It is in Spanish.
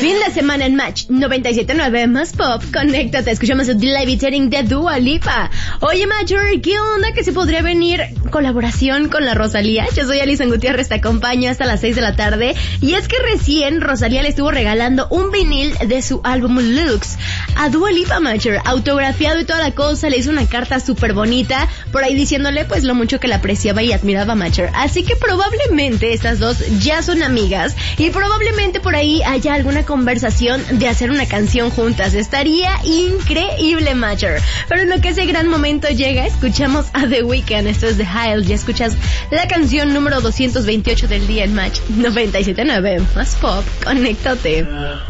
Fin de semana en Match 97.9 más pop. Conéctate, escuchamos el Levitating de Dua Lipa. Oye, Major, ¿qué onda que se podría venir colaboración con la Rosalía? Yo soy Alison Gutiérrez, te acompaño hasta las 6 de la tarde. Y es que recién Rosalía le estuvo regalando un vinil de su álbum Lux a Dua Lipa, Major, autografiado y toda la cosa. Le hizo una carta súper bonita, por ahí diciéndole pues lo mucho que la apreciaba y admiraba, Major. Así que probablemente estas dos ya son amigas y probablemente por ahí haya alguna conversación de hacer una canción juntas. Estaría increíble, Major. Pero en lo que ese gran momento llega, escuchamos a The Weeknd. Esto es The Hyle. Ya escuchas la canción número 228 del día en Match 97.9 más pop. Conéctate.